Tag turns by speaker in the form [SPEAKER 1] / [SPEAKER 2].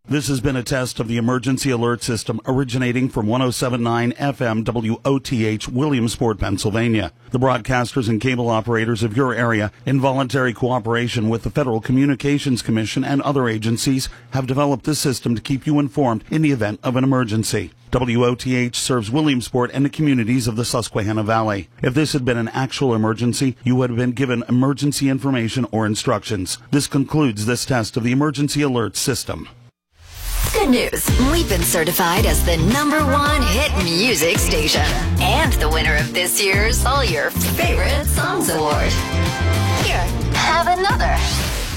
[SPEAKER 1] This has been a test of the emergency alert system originating from 107.9 FM WOTH, Williamsport, Pennsylvania. The broadcasters and cable operators of your area, in voluntary cooperation with the Federal Communications Commission and other agencies, have developed this system to keep you informed in the event of an emergency. WOTH serves Williamsport and the communities of the Susquehanna Valley. If this had been an actual emergency, you would have been given emergency information or instructions. This concludes this test of the emergency alert system.
[SPEAKER 2] Good news. We've been certified as the #1 hit music station and the winner of this year's All Your Favorite Songs Award. Here, have another.